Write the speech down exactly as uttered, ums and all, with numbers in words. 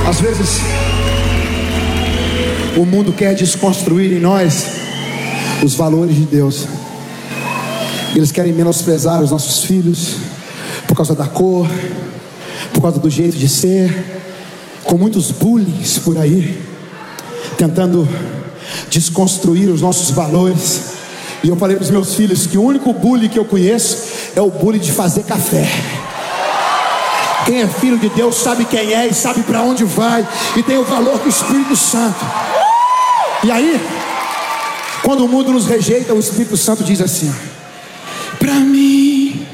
Às vezes o mundo quer desconstruir em nós os valores de Deus. Eles querem menosprezar os nossos filhos por causa da cor, por causa do jeito de ser, com muitos bullying por aí, tentando desconstruir os nossos valores. E eu falei para os meus filhos que o único bullying que eu conheço é o bullying de fazer café. Quem é filho de Deus sabe quem é e sabe para onde vai, e tem o valor do Espírito Santo. E aí, quando o mundo nos rejeita, o Espírito Santo diz assim: para mim